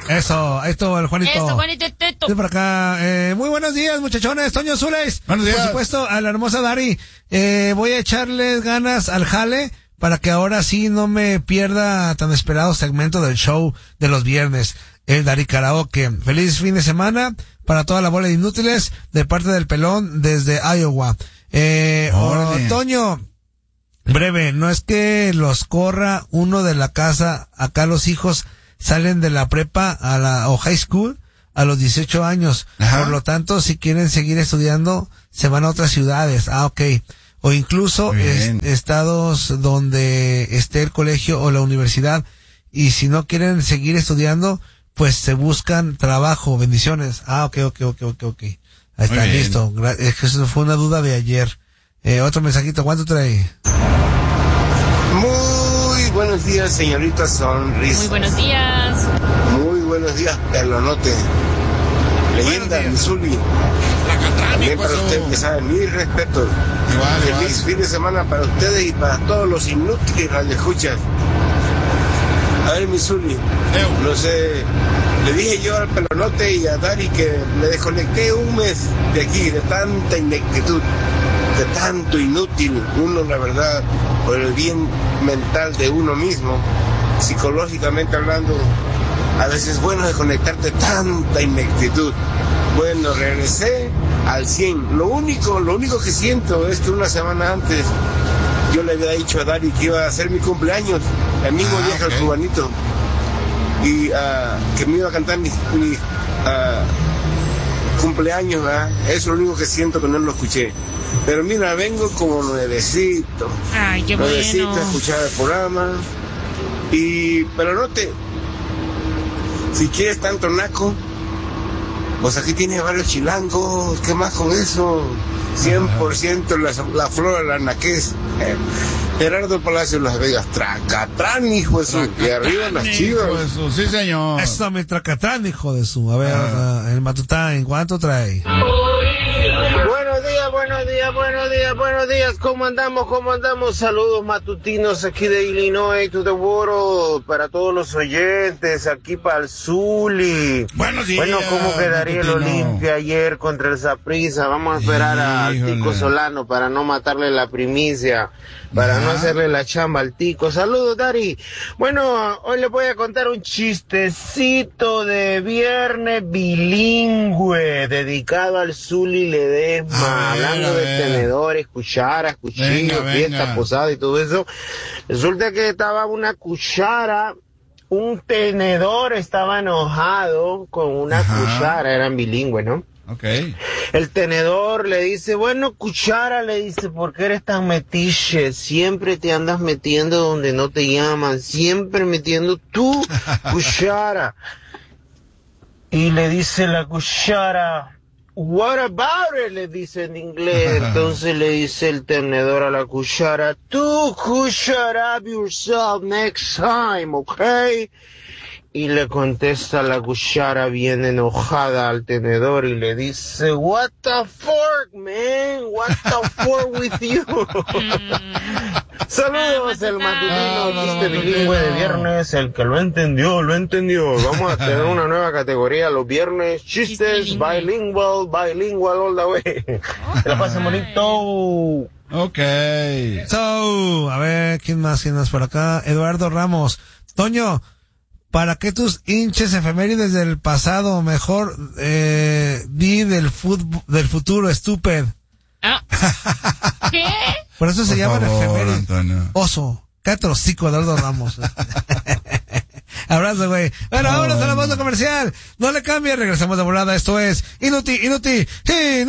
Eso, ahí estuvo el Juanito. Eso, Juanito, esto. Por acá, muy buenos días, muchachones. Toño Zules. Buenos días. Por supuesto, a la hermosa Dari. Voy a echarles ganas al jale para que ahora sí no me pierda tan esperado segmento del show de los viernes. El Dari Karaoke. Feliz fin de semana para toda la bola de inútiles de parte del Pelón desde Iowa. Toño, breve, no es que los corra uno de la casa, acá los hijos salen de la prepa o high school a los 18 años. Ajá. Por lo tanto, si quieren seguir estudiando, se van a otras ciudades. Ok. O incluso estados donde esté el colegio o la universidad. Y si no quieren seguir estudiando, pues se buscan trabajo. Bendiciones. Ok. Ahí está, listo. Es que eso fue una duda de ayer. Otro mensajito, ¿cuánto trae? Muy buenos días, señorita Sonrisa. Muy buenos días. Muy buenos días, Pelonote. Leyenda, Missouri. También para usted, que sabe, mis respetos. Feliz fin de semana para ustedes y para todos los inútiles radioescuchas. A ver, Missouri, no sé, le dije yo al Pelonote y a Dari que me desconecté un mes de aquí, de tanta ineptitud, de tanto inútil, uno, la verdad, por el bien mental de uno mismo, psicológicamente hablando, a veces es bueno desconectarte de tanta ineptitud. Bueno, regresé al 100. Lo único que siento es que una semana antes yo le había dicho a Dari que iba a hacer mi cumpleaños, el mismo día que el cubanito, y que me iba a cantar mi cumpleaños, ¿verdad? Eso es lo único que siento, que no lo escuché. Pero mira, vengo como nuevecito. Ay, qué nuevecito bueno. a escuchar el programa. Pero no te... Si quieres tanto naco, pues aquí tienes varios chilangos. ¿Qué más con eso? 100% la flor de la naquez. Gerardo Palacio, Las Vegas, Tracatrán, hijo de su... Y arriba las Chivas. Sí, señor. Eso, mi Tracatrán, hijo de su... A ver, el Matután, ¿cuánto trae? Buenos días, ¿cómo andamos? Saludos matutinos aquí de Illinois to the world, para todos los oyentes, aquí para el Zuli. Buenos días. Bueno, ¿cómo quedaría el matutino? Olimpia ayer contra el Saprissa? Vamos a esperar al Tico Solano para no matarle la primicia, para no hacerle la chamba al Tico. Saludos, Dari. Bueno, hoy les voy a contar un chistecito de viernes bilingüe, dedicado al Zuli Ledesma, hablando de tenedores, cucharas, cuchillos, fiesta, posada y todo eso. Resulta que estaba una cuchara, un tenedor estaba enojado con una cuchara, eran bilingües, ¿no? Okay. El tenedor le dice, bueno, cuchara, le dice, ¿por qué eres tan metiche? Siempre te andas metiendo donde no te llaman, siempre metiendo tu cuchara. Y le dice la cuchara, what about it? Le dice en inglés. Entonces le dice el tenedor a la cuchara, tú shut up yourself next time, okay? Y le contesta la cuchara bien enojada al tenedor y le dice, what the fork, man? What the fork with you? Saludos, el matutino, chiste bilingüe de viernes. El que lo entendió, lo entendió. Vamos a tener una nueva categoría los viernes. Chistes bilingual all the way. Que la pasen bonito. Okay. So, a ver, ¿quién más por acá? Eduardo Ramos. Toño, ¿para qué tus hinches efemérides del pasado? Mejor, di del futuro, estúpido. ¿Qué? Por eso se llaman efemérides. Antonio. Oso. Cállate los hocico, Eduardo Ramos. Abrazo, güey. Bueno, vámonos a la pausa comercial. No le cambie, regresamos de volada. Esto es Inútil.